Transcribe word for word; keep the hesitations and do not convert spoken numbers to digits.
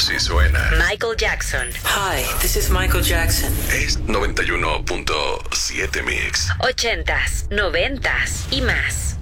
Sí suena. Michael Jackson. Hi, this is Michael Jackson. Es noventa y uno punto siete Mix. Ochentas, noventas y más.